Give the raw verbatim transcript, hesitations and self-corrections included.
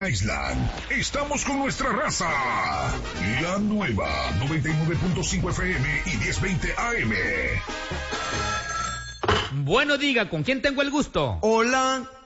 Island. Estamos con nuestra raza. La nueva noventa y nueve punto cinco F M y diez veinte A M. Bueno, diga, ¿con quién tengo el gusto? Hola,